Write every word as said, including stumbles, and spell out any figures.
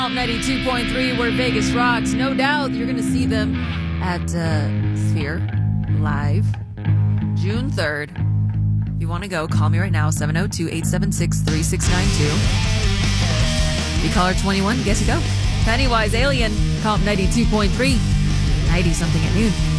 ninety-two point three, where Vegas rocks. No doubt you're going to see them at uh, Sphere live June third. If you want to go, call me right now, seven oh two, eight seven six, three six nine two. If you call her twenty-one, guess you go. Pennywise Alien, Comp ninety-two point three, ninety something at noon.